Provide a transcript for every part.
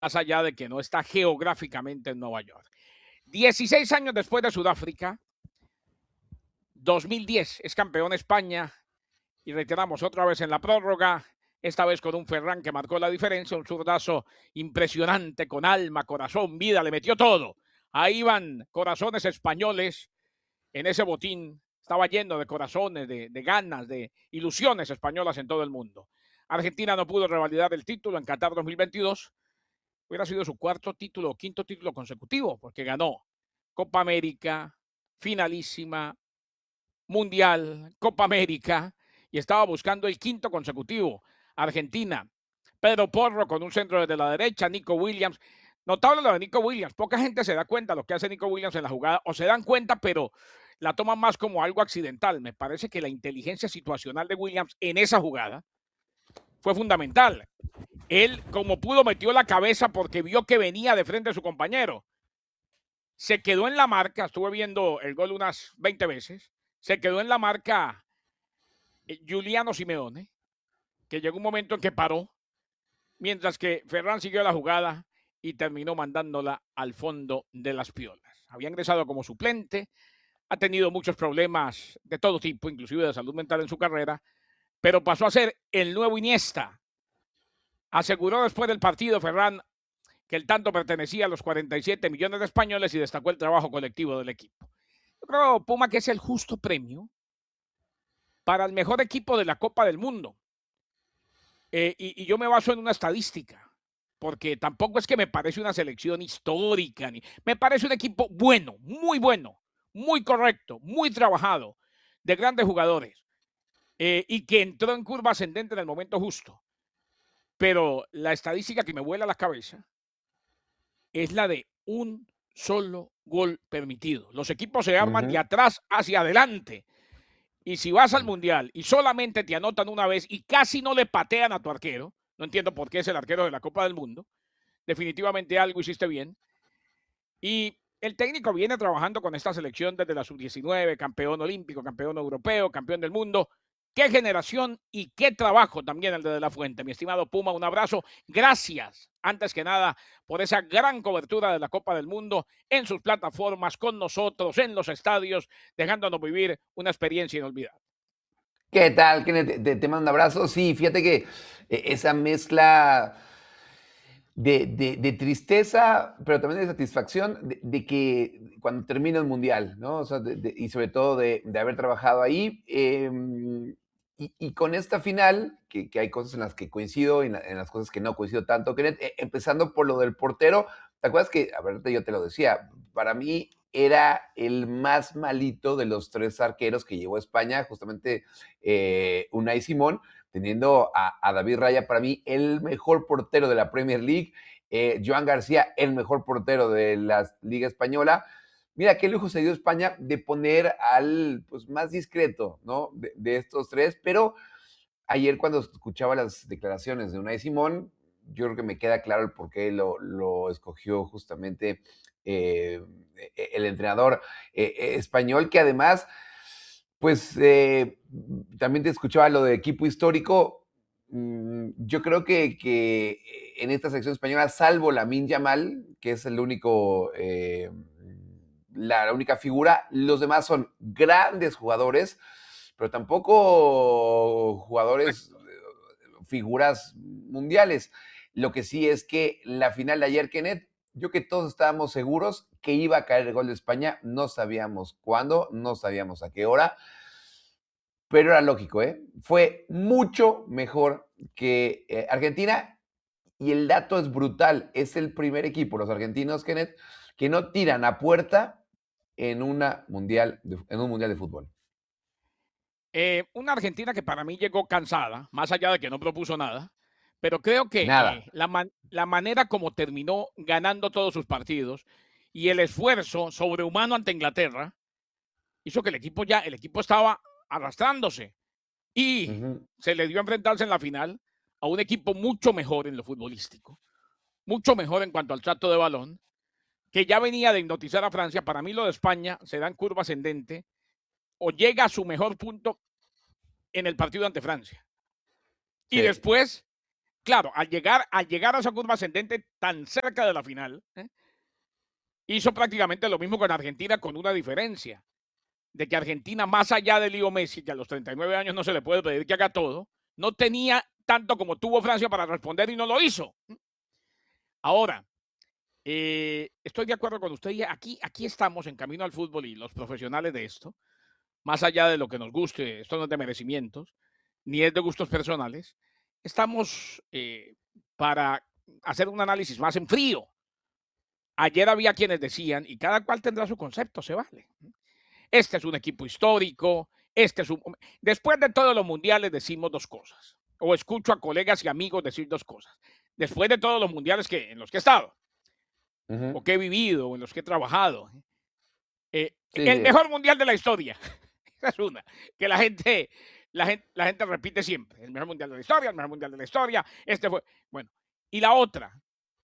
más allá de que no está geográficamente en Nueva York. 16 años después de Sudáfrica, 2010 es campeón España y reiteramos otra vez en la prórroga, esta vez con un Ferran que marcó la diferencia, un zurdazo impresionante con alma, corazón, vida, le metió todo. Ahí van corazones españoles en ese botín, estaba lleno de corazones, de ganas, de ilusiones españolas en todo el mundo. Argentina no pudo revalidar el título en Qatar 2022, hubiera sido su cuarto título o quinto título consecutivo, porque ganó Copa América, finalísima, Mundial, Copa América, y estaba buscando el quinto consecutivo. Argentina, Pedro Porro con un centro desde la derecha, Nico Williams. Notable lo de Nico Williams. Poca gente se da cuenta de lo que hace Nico Williams en la jugada, o se dan cuenta, pero la toman más como algo accidental. Me parece que la inteligencia situacional de Williams en esa jugada fue fundamental. Él, como pudo, metió la cabeza porque vio que venía de frente a su compañero. Se quedó en la marca, estuve viendo el gol unas 20 veces, se quedó en la marca Giuliano Simeone, que llegó un momento en que paró, mientras que Ferran siguió la jugada y terminó mandándola al fondo de las piolas. Había ingresado como suplente, ha tenido muchos problemas de todo tipo, inclusive de salud mental en su carrera, pero pasó a ser el nuevo Iniesta. Aseguró después del partido Ferran que el tanto pertenecía a los 47 millones de españoles y destacó el trabajo colectivo del equipo. Yo creo, Puma, que es el justo premio para el mejor equipo de la Copa del Mundo. Y yo me baso en una estadística, porque tampoco es que me parece una selección histórica, ni me parece un equipo bueno, muy correcto, muy trabajado, de grandes jugadores, y que entró en curva ascendente en el momento justo. Pero la estadística que me vuela la cabeza es la de un solo gol permitido. Los equipos se arman de atrás hacia adelante. Y si vas al Mundial y solamente te anotan una vez y casi no le patean a tu arquero, no entiendo por qué es el arquero de la Copa del Mundo, definitivamente algo hiciste bien. Y el técnico viene trabajando con esta selección desde la sub-19, campeón olímpico, campeón europeo, campeón del mundo. Qué generación y qué trabajo también el de la Fuente. Mi estimado Puma, un abrazo. Gracias, antes que nada, por esa gran cobertura de la Copa del Mundo en sus plataformas, con nosotros, en los estadios, dejándonos vivir una experiencia inolvidable. ¿Qué tal, Kenneth? Te mando un abrazo. Sí, fíjate que esa mezcla de tristeza, pero también de satisfacción de que cuando termina el Mundial, ¿no? O sea, y sobre todo de haber trabajado ahí. Y con esta final, que hay cosas en las que coincido y en las cosas que no coincido tanto, Kenneth, empezando por lo del portero, ¿te acuerdas que, a ver, yo te lo decía, para mí era el más malito de los tres arqueros que llevó España, justamente Unai Simón, teniendo a David Raya, para mí, el mejor portero de la Premier League, Joan García, el mejor portero de la Liga Española. Mira, qué lujo se dio España de poner al pues, más discreto, ¿no? De estos tres, pero ayer cuando escuchaba las declaraciones de Unai Simón, yo creo que me queda claro el por qué lo escogió justamente el entrenador español, que además pues también te escuchaba lo de equipo histórico. Yo creo que en esta selección española, salvo Lamine Yamal, que es el único, la única figura, los demás son grandes jugadores, pero tampoco jugadores, figuras mundiales. Lo que sí es que la final de ayer, Kenneth, yo que todos estábamos seguros que iba a caer el gol de España, no sabíamos cuándo, no sabíamos a qué hora, pero era lógico, ¿eh? Fue mucho mejor que Argentina y el dato es brutal, es el primer equipo, los argentinos, Kenneth, que no tiran a puerta en, en un mundial de fútbol. Una Argentina que para mí llegó cansada, más allá de que no propuso nada, pero creo que Nada. la manera como terminó ganando todos sus partidos y el esfuerzo sobrehumano ante Inglaterra hizo que el equipo estaba arrastrándose y Ujú. se le dio a enfrentarse en la final a un equipo mucho mejor en lo futbolístico, mucho mejor en cuanto al trato de balón, que ya venía de hipnotizar a Francia. Para mí lo de España se da en curva ascendente o llega a su mejor punto en el partido ante Francia. Y Sí. después claro, al llegar a esa curva ascendente tan cerca de la final, hizo prácticamente lo mismo con Argentina, con una diferencia, de que Argentina, más allá de Leo Messi, que a los 39 años no se le puede pedir que haga todo, no tenía tanto como tuvo Francia para responder y no lo hizo. Ahora, estoy de acuerdo con usted y aquí estamos en camino al fútbol y los profesionales de esto, más allá de lo que nos guste, esto no es de merecimientos, ni es de gustos personales, estamos para hacer un análisis más en frío. Ayer había quienes decían, y cada cual tendrá su concepto, se vale. Este es un equipo histórico, este es un... Después de todos los mundiales decimos dos cosas, o escucho a colegas y amigos decir dos cosas. Después de todos los mundiales en los que he estado, Ujú. o que he vivido, o en los que he trabajado, Sí, el sí. mejor mundial de la historia. Esa es una, que la gente repite siempre. El mejor mundial de la historia, el mejor mundial de la historia. Este fue. Bueno, y la otra,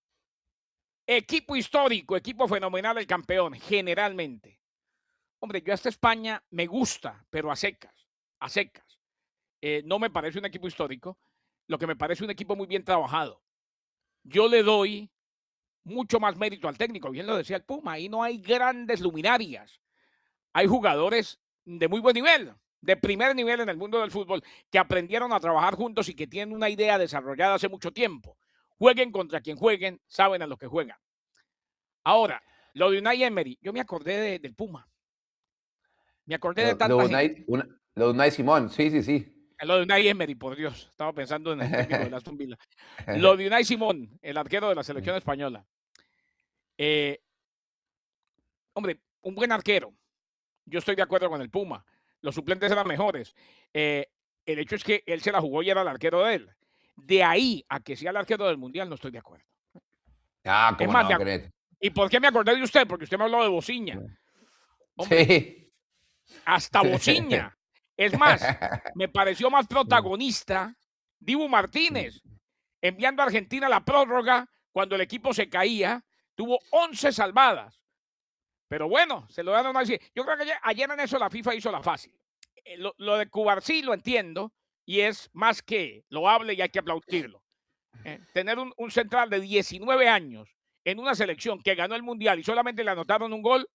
equipo histórico, equipo fenomenal, el campeón, generalmente. Hombre, yo hasta España me gusta, pero a secas, a secas. No me parece un equipo histórico, lo que me parece un equipo muy bien trabajado. Yo le doy mucho más mérito al técnico, bien lo decía el Puma, ahí no hay grandes luminarias, hay jugadores de muy buen nivel, de primer nivel en el mundo del fútbol, que aprendieron a trabajar juntos y que tienen una idea desarrollada hace mucho tiempo. Jueguen contra quien jueguen, saben a lo que juegan. Ahora, lo de Unai Emery, yo me acordé del Puma, me acordé de Lo tanta gente. Lo de Unai Simón, sí, sí, sí. Lo de Unai Emery, por Dios, estaba pensando en el técnico de Aston Villa. Lo de Unai Simón, el arquero de la selección española. Eh, Hombre, un buen arquero. Yo estoy de acuerdo con el Puma. Los suplentes eran mejores. El hecho es que él se la jugó y era el arquero de él. De ahí a que sea el arquero del Mundial, no estoy de acuerdo. Ah, Es cómo más, no, Kenneth. ¿y por qué me acordé de usted? Porque usted me habló de Bociña. Hombre, Sí. hasta Bociña. Es más, me pareció más protagonista Dibu Martínez, enviando a Argentina a la prórroga cuando el equipo se caía. Tuvo 11 salvadas. Pero bueno, se lo dieron así. Yo creo que ayer en eso la FIFA hizo la fácil. Lo de Cubarsí lo entiendo y es más que loable y hay que aplaudirlo. Tener un central de 19 años en una selección que ganó el Mundial y solamente le anotaron un gol,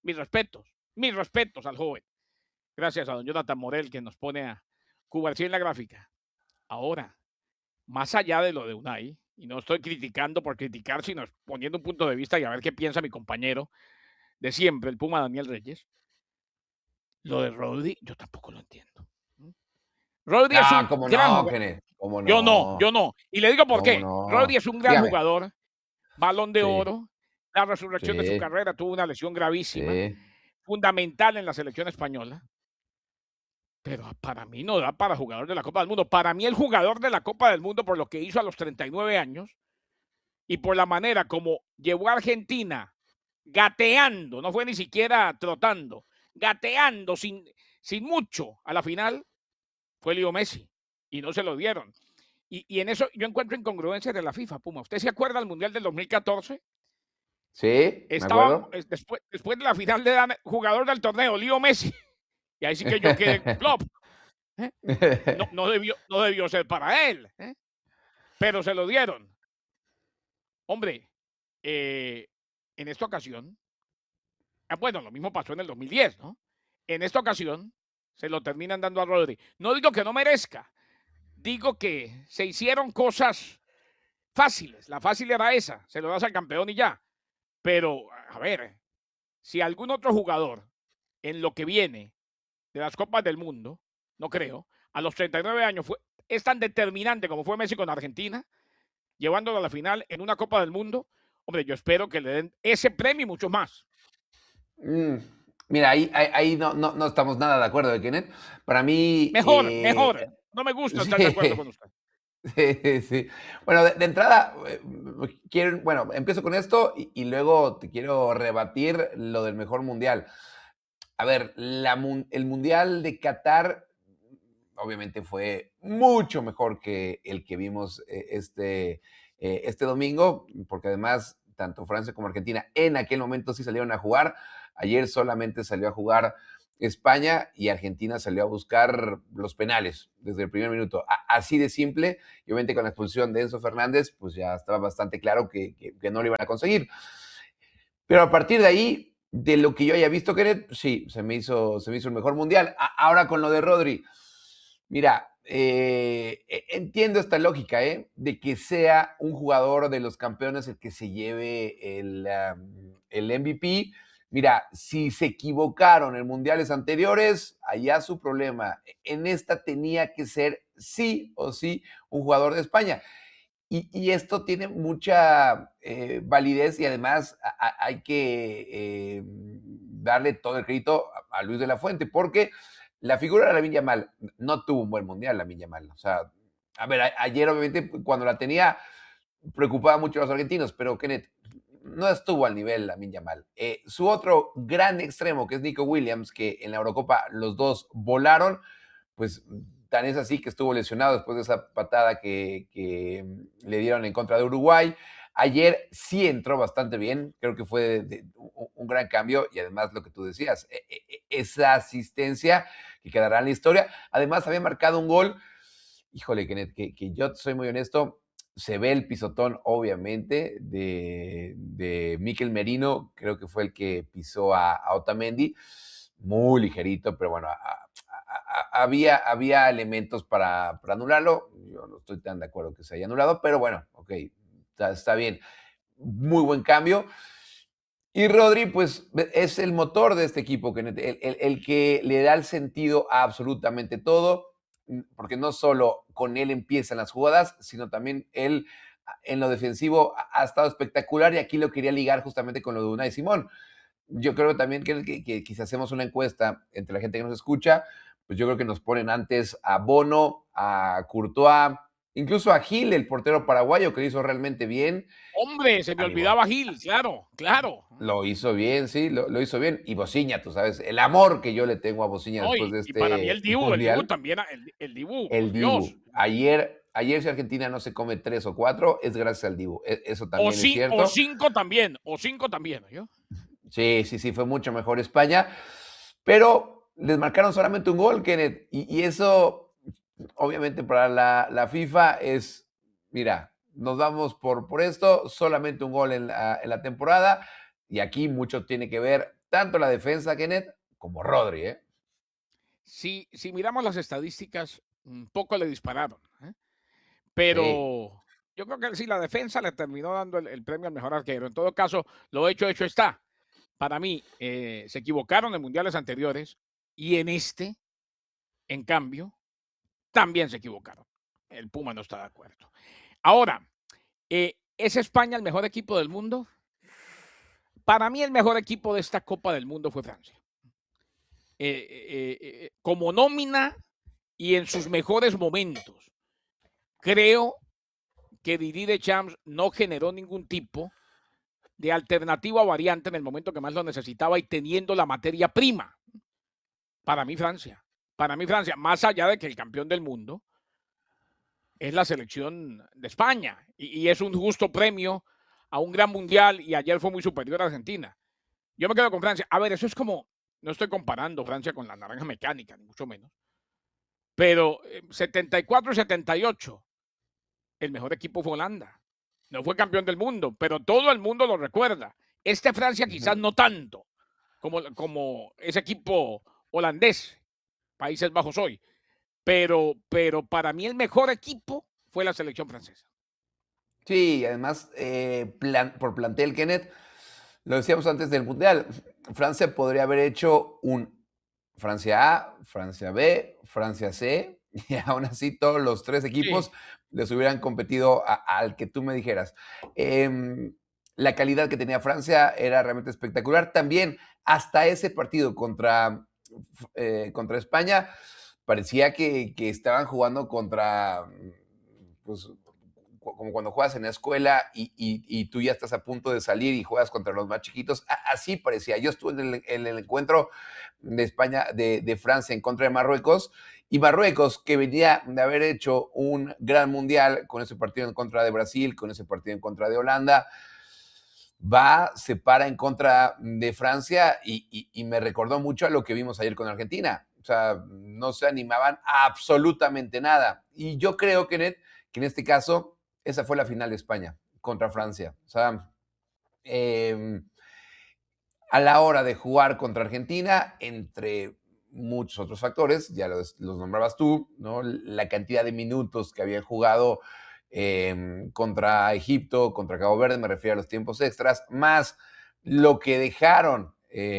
mis respetos al joven. Gracias a don Jonathan Morel que nos pone a Cubarsí en la gráfica. Ahora, más allá de lo de Unai, y no estoy criticando por criticar, sino poniendo un punto de vista y a ver qué piensa mi compañero de siempre, el Puma Daniel Reyes. Lo de Rodri, yo tampoco lo entiendo. Rodri es Ah, un cómo gran no, jugador. Kenneth. Cómo Yo no, no. yo no. Y le digo por Cómo qué. Rodri no. es un gran Dígame. jugador, balón de Sí, oro, la resurrección de su sí, carrera, tuvo una lesión gravísima, sí. fundamental en la selección española, pero para mí no da para jugador de la Copa del Mundo. Para mí el jugador de la Copa del Mundo por lo que hizo a los 39 años y por la manera como llevó a Argentina gateando, no fue ni siquiera trotando, gateando sin mucho a la final, fue Leo Messi y no se lo dieron. Y en eso yo encuentro incongruencias de la FIFA, Puma. ¿Usted se acuerda del Mundial del 2014? Sí, me Estaba acuerdo. después de la final de jugador del torneo, Leo Messi. Y ahí sí que yo quedé flop. ¿Eh? No debió ser para él. Pero se lo dieron. Hombre, en esta ocasión, bueno, lo mismo pasó en el 2010, ¿no? En esta ocasión se lo terminan dando a Rodri. No digo que no merezca, digo que se hicieron cosas fáciles. La fácil era esa, se lo das al campeón y ya. Pero, a ver, si algún otro jugador en lo que viene de las Copas del Mundo, no creo, a los 39 años es tan determinante como fue Messi con Argentina, llevándolo a la final en una Copa del Mundo, hombre, yo espero que le den ese premio y mucho más. Mm, Mira, ahí no estamos nada de acuerdo, de Kenneth. Para mí, Mejor, mejor. No me gusta estar de acuerdo sí, con usted. sí, sí. Bueno, de entrada, bueno, empiezo con esto y luego te quiero rebatir lo del mejor mundial. A ver, el mundial de Qatar obviamente fue mucho mejor que el que vimos este domingo, porque además tanto Francia como Argentina en aquel momento sí salieron a jugar. Ayer solamente salió a jugar España y Argentina salió a buscar los penales desde el primer minuto. Así de simple, y obviamente con la expulsión de Enzo Fernández, pues ya estaba bastante claro que no lo iban a conseguir. Pero a partir de ahí, de lo que yo haya visto, Kenneth, sí, se me hizo el mejor mundial. Ahora con lo de Rodri, mira, entiendo esta lógica, de que sea un jugador de los campeones el que se lleve el MVP. Mira, si se equivocaron en mundiales anteriores, allá su problema. En esta tenía que ser sí o sí un jugador de España. Y esto tiene mucha validez y además hay que darle todo el crédito a Luis de la Fuente, porque la figura de Lamine Yamal no tuvo un buen mundial, Lamine Yamal. O sea, a ver, ayer obviamente cuando la tenía preocupaba mucho a los argentinos, pero Kenneth no estuvo al nivel Lamine Yamal. Su otro gran extremo, que es Nico Williams, que en la Eurocopa los dos volaron, pues tan es así que estuvo lesionado después de esa patada que le dieron en contra de Uruguay. Ayer sí entró bastante bien, creo que fue un gran cambio y además lo que tú decías, esa asistencia que quedará en la historia. Además había marcado un gol, híjole, que yo soy muy honesto, se ve el pisotón obviamente de Mikel Merino, creo que fue el que pisó a Otamendi, muy ligerito, pero bueno, había elementos para anularlo. Yo no estoy tan de acuerdo que se haya anulado, pero bueno, ok, está bien. Muy buen cambio. Y Rodri, pues, es el motor de este equipo, el que le da el sentido a absolutamente todo, porque no solo con él empiezan las jugadas, sino también él en lo defensivo ha estado espectacular y aquí lo quería ligar justamente con lo de Unai Simón. Yo creo también que si hacemos una encuesta entre la gente que nos escucha, pues yo creo que nos ponen antes a Bono, a Courtois, incluso a Gil, el portero paraguayo, que lo hizo realmente bien. Hombre, se me Amigo, olvidaba Gil, claro, claro. lo hizo bien, sí, lo hizo bien. Y Bociña, tú sabes, el amor que yo le tengo a Bociña No, después de y para mí este El Dibu mundial, también, el Dibu, por el Dios. Dibu. Ayer si Argentina no se come 3 o 4, es gracias al Dibu. Eso O, también es cierto. o cinco también, ¿yo? Sí, fue mucho mejor España, pero les marcaron solamente un gol, Kenneth, y eso, obviamente, para la FIFA es, mira, nos vamos por esto, solamente un gol en la temporada, y aquí mucho tiene que ver tanto la defensa, Kenneth, como Rodri, ¿eh? Si miramos las estadísticas, un poco le dispararon, ¿eh? Sí. Pero yo creo que sí, la defensa le terminó dando el premio al mejor arquero. En todo caso, lo hecho está. Para mí, se equivocaron en mundiales anteriores y en este, en cambio, también se equivocaron. El Puma no está de acuerdo. Ahora, ¿es España el mejor equipo del mundo? Para mí, el mejor equipo de esta Copa del Mundo fue Francia. Como nómina y en sus mejores momentos. Creo que Didier Deschamps no generó ningún tipo de alternativa o variante en el momento que más lo necesitaba y teniendo la materia prima. Para mí, Francia. Para mí, Francia, más allá de que el campeón del mundo es la selección de España y es un justo premio a un gran mundial y ayer fue muy superior a Argentina. Yo me quedo con Francia. A ver, eso es como, no estoy comparando Francia con la naranja mecánica, ni mucho menos, pero 74 y 78, el mejor equipo fue Holanda. No fue campeón del mundo, pero todo el mundo lo recuerda. Este Francia quizás Ujú. no tanto como ese equipo holandés, Países Bajos hoy, pero para mí el mejor equipo fue la selección francesa. Sí, además, por plantel, Kenneth, lo decíamos antes del Mundial, Francia podría haber hecho un Francia A, Francia B, Francia C, y aún así todos los 3 Sí, equipos les hubieran competido al que tú me dijeras. Em, la calidad que tenía Francia era realmente espectacular. También hasta ese partido contra España parecía que estaban jugando contra, pues, como cuando juegas en la escuela y tú ya estás a punto de salir y juegas contra los más chiquitos. Así parecía. Yo estuve en el encuentro de España, de Francia en contra de Marruecos, y Marruecos, que venía de haber hecho un gran mundial con ese partido en contra de Brasil, con ese partido en contra de Holanda, va, se para en contra de Francia y me recordó mucho a lo que vimos ayer con Argentina. O sea, no se animaban a absolutamente nada. Y yo creo, Kenneth, que en este caso, esa fue la final de España contra Francia. O sea, eh, a la hora de jugar contra Argentina, entre muchos otros factores, ya los nombrabas tú, ¿no? La cantidad de minutos que habían jugado contra Egipto, contra Cabo Verde, me refiero a los tiempos extras, más lo que dejaron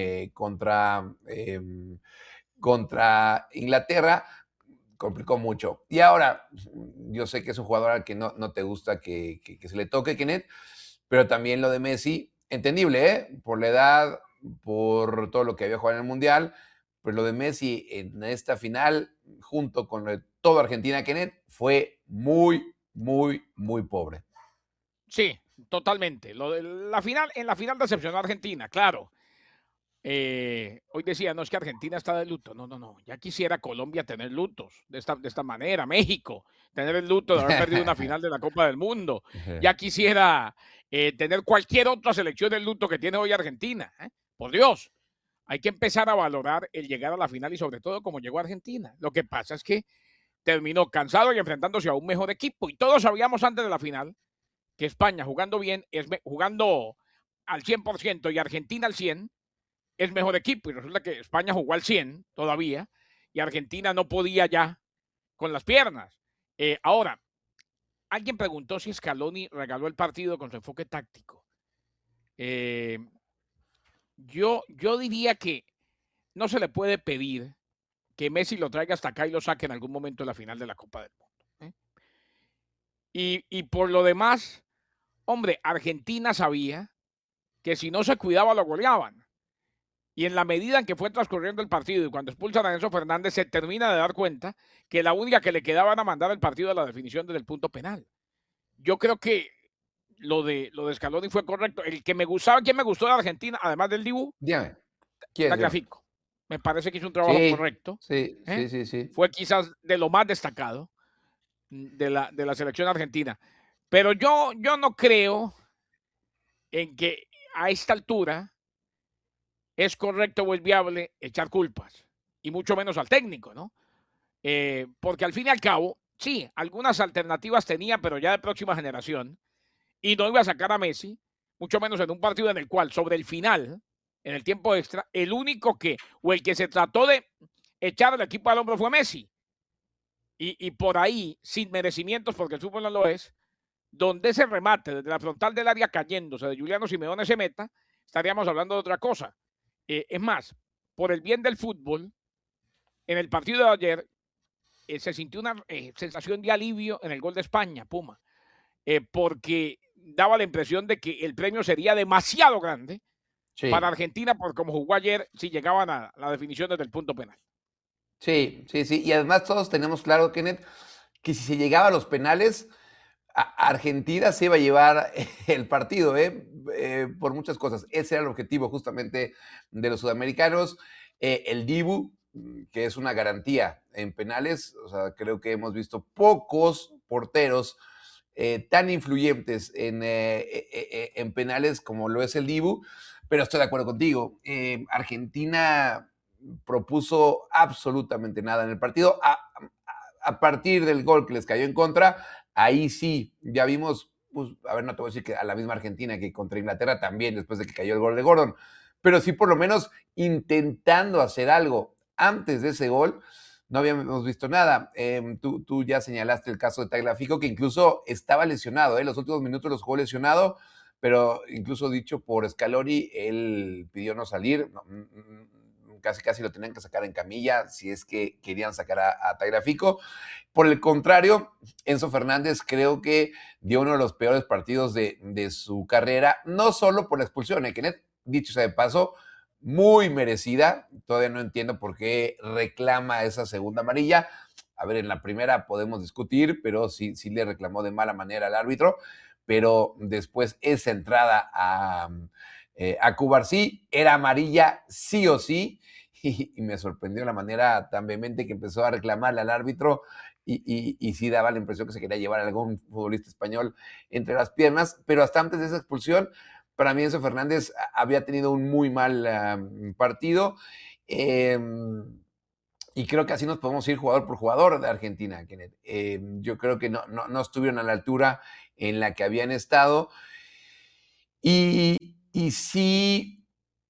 contra Inglaterra, complicó mucho. Y ahora, yo sé que es un jugador al que no te gusta que se le toque, Kenneth, pero también lo de Messi, entendible, ¿eh? Por la edad, por todo lo que había jugado en el Mundial, pero lo de Messi en esta final, junto con lo de toda Argentina, Kenneth, fue muy, muy, muy pobre. Sí, totalmente. Lo de la final, en la final decepcionó a Argentina, claro. Hoy decía, no es que Argentina está de luto. No, no, no. Ya quisiera Colombia tener lutos de esta manera, México, tener el luto de haber perdido una final de la Copa del Mundo. Ya quisiera tener cualquier otra selección el luto que tiene hoy Argentina. Por Dios, hay que empezar a valorar el llegar a la final y sobre todo como llegó Argentina. Lo que pasa es que terminó cansado y enfrentándose a un mejor equipo. Y todos sabíamos antes de la final que España jugando bien, jugando al 100% y Argentina al 100%, es mejor equipo. Y resulta que España jugó al 100 todavía y Argentina no podía ya con las piernas. Ahora, alguien preguntó si Scaloni regaló el partido con su enfoque táctico. Yo diría que no se le puede pedir que Messi lo traiga hasta acá y lo saque en algún momento de la final de la Copa del Mundo. Y por lo demás, hombre, Argentina sabía que si no se cuidaba lo goleaban. Y en la medida en que fue transcurriendo el partido y cuando expulsan a Enzo Fernández, se termina de dar cuenta que la única que le quedaba era mandar el partido a la definición desde el punto penal. Yo creo que lo de Scaloni fue correcto. El que me gustaba, ¿quién me gustó de Argentina? Además del Dibu, Dígame, ¿quién? Dígame. Tagliafico. Me parece que hizo un trabajo Sí, correcto. sí, ¿eh? sí, sí, sí. Fue quizás de lo más destacado de la selección argentina. Pero yo no creo en que a esta altura es correcto o es viable echar culpas, y mucho menos al técnico, ¿no? Porque al fin y al cabo, sí, algunas alternativas tenía, pero ya de próxima generación, y no iba a sacar a Messi, mucho menos en un partido en el cual, sobre el final, en el tiempo extra, el único que, o el que se trató de echar al equipo al hombro fue Messi. Y por ahí, sin merecimientos, porque el fútbol no lo es, donde ese remate desde la frontal del área cayéndose de Juliano Simeone se meta, estaríamos hablando de otra cosa. Es más, por el bien del fútbol, en el partido de ayer se sintió una sensación de alivio en el gol de España, Puma, porque daba la impresión de que el premio sería demasiado grande para Sí, Argentina por como jugó ayer si llegaban a la definición desde el punto penal. sí, sí, sí. Y además todos tenemos claro, Kenneth, que si se llegaba a los penales, Argentina se iba a llevar el partido, por muchas cosas. Ese era el objetivo justamente de los sudamericanos. El Dibu, que es una garantía en penales, o sea, creo que hemos visto pocos porteros tan influyentes en penales como lo es el Dibu, pero estoy de acuerdo contigo. Argentina propuso absolutamente nada en el partido. A partir del gol que les cayó en contra, ahí sí, ya vimos, pues, a ver, no te voy a decir que a la misma Argentina que contra Inglaterra también, después de que cayó el gol de Gordon, pero sí por lo menos intentando hacer algo. Antes de ese gol, no habíamos visto nada. Tú ya señalaste el caso de Tagliafico, que incluso estaba lesionado, los últimos minutos los jugó lesionado, pero incluso dicho por Scaloni, él pidió no salir, casi casi lo tenían que sacar en camilla si es que querían sacar a Tagliafico. Por el contrario, Enzo Fernández creo que dio uno de los peores partidos de su carrera, no solo por la expulsión, que dicho sea de paso, muy merecida. Todavía no entiendo por qué reclama esa segunda amarilla. A ver, en la primera podemos discutir, pero sí le reclamó de mala manera al árbitro. Pero después esa entrada a Cubarsí era amarilla sí o sí. Y me sorprendió la manera tan vehemente que empezó a reclamarle al árbitro y sí daba la impresión que se quería llevar a algún futbolista español entre las piernas, pero hasta antes de esa expulsión Para mí Enzo Fernández había tenido un muy mal partido. Y creo que así nos podemos ir jugador por jugador de Argentina, Kenneth. Yo creo que no estuvieron a la altura en la que habían estado. Y sí,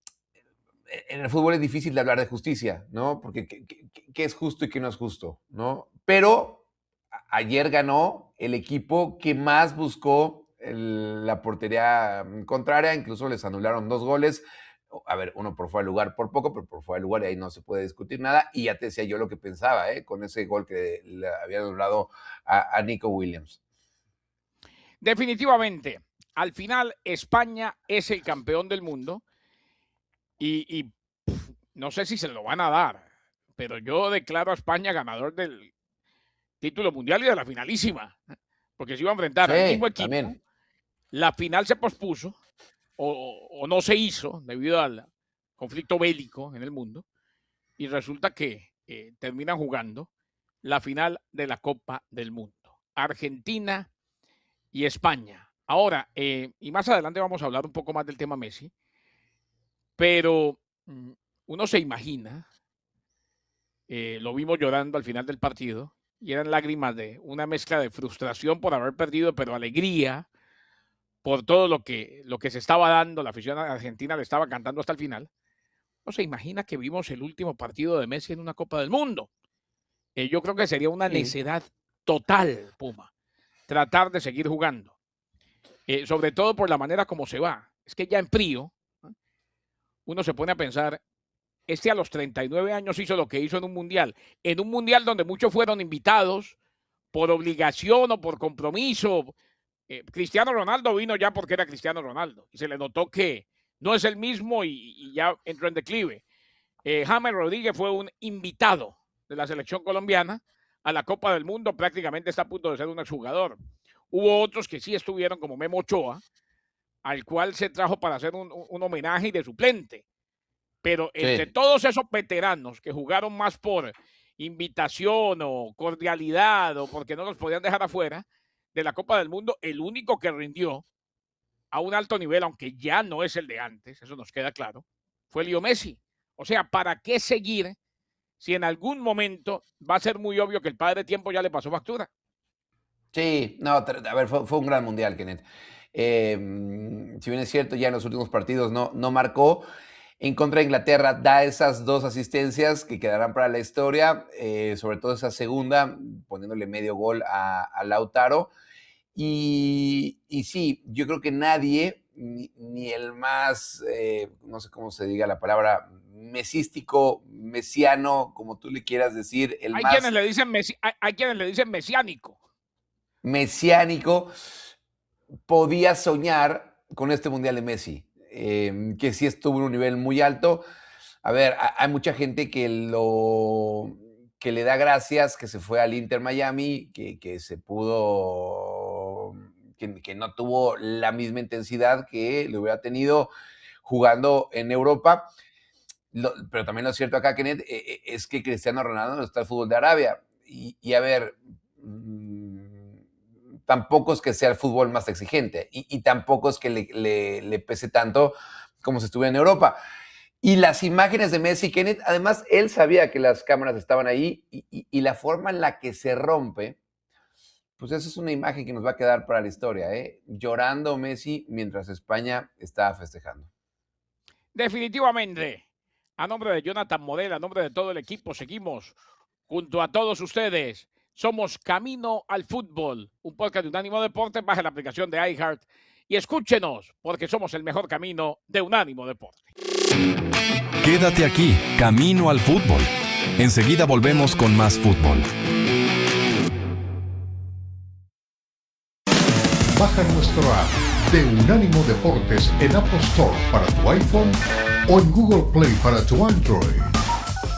en el fútbol es difícil de hablar de justicia, ¿no? Porque ¿qué es justo y qué no es justo, ¿no? Pero ayer ganó el equipo que más buscó la portería contraria, incluso les anularon 2 goles. A ver, uno por fuera de lugar por poco, pero por fuera de lugar y ahí no se puede discutir nada. Y ya te decía yo lo que pensaba, con ese gol que le había anulado a Nico Williams. Definitivamente, al final España es el campeón del mundo y no sé si se lo van a dar, pero yo declaro a España ganador del título mundial y de la finalísima, porque se iba a enfrentar al mismo equipo. También. La final se pospuso o no se hizo debido al conflicto bélico en el mundo y resulta que terminan jugando la final de la Copa del Mundo. Argentina y España. Ahora, y más adelante vamos a hablar un poco más del tema Messi, pero uno se imagina, lo vimos llorando al final del partido, y eran lágrimas de una mezcla de frustración por haber perdido, pero alegría por todo lo que se estaba dando, la afición argentina le estaba cantando hasta el final. No se imagina que vimos el último partido de Messi en una Copa del Mundo. Yo creo que sería una necedad total, Puma, tratar de seguir jugando. Sobre todo por la manera como se va. Es que ya en frío, uno se pone a pensar, a los 39 años hizo lo que hizo en un mundial donde muchos fueron invitados por obligación o por compromiso. Cristiano Ronaldo vino ya porque era Cristiano Ronaldo y se le notó que no es el mismo y ya entró en declive. James Rodríguez fue un invitado de la selección colombiana a la Copa del Mundo, prácticamente está a punto de ser un exjugador. Hubo otros que sí estuvieron, como Memo Ochoa, al cual se trajo para hacer un homenaje y de suplente. Pero entre todos esos veteranos que jugaron más por invitación o cordialidad o porque no los podían dejar afuera de la Copa del Mundo, el único que rindió a un alto nivel, aunque ya no es el de antes, eso nos queda claro, fue Leo Messi. O sea, ¿para qué seguir si en algún momento va a ser muy obvio que el padre tiempo ya le pasó factura? Sí, no, a ver, fue un gran mundial, Kenneth. Si bien es cierto, ya en los últimos partidos no marcó. En contra de Inglaterra da esas 2 asistencias que quedarán para la historia, sobre todo esa segunda, poniéndole medio gol a Lautaro. Y sí, yo creo que nadie, ni el más, no sé cómo se diga la palabra, mesístico, mesiano, como tú le quieras decir, Hay quienes le dicen mesiánico. Mesiánico, podía soñar con este Mundial de Messi, que sí estuvo en un nivel muy alto. A ver, hay mucha gente que le da gracias, que se fue al Inter Miami, que se pudo, que no tuvo la misma intensidad que le hubiera tenido jugando en Europa. Pero también lo cierto acá, Kenneth, es que Cristiano Ronaldo está en el fútbol de Arabia. Y a ver, tampoco es que sea el fútbol más exigente y tampoco es que le pese tanto como si estuviera en Europa. Y las imágenes de Messi, Kenneth, además él sabía que las cámaras estaban ahí y la forma en la que se rompe, pues eso es una imagen que nos va a quedar para la historia, llorando Messi mientras España estaba festejando. Definitivamente, a nombre de Jonathan Morel, a nombre de todo el equipo, seguimos junto a todos ustedes. Somos Camino al Fútbol, un podcast de Unánimo Deporte. Baja la aplicación de iHeart y escúchenos, porque somos el mejor camino de Unánimo Deporte. Quédate aquí, Camino al Fútbol. Enseguida volvemos con más fútbol. Baja nuestro app de Unánimo Deportes en Apple Store para tu iPhone o en Google Play para tu Android.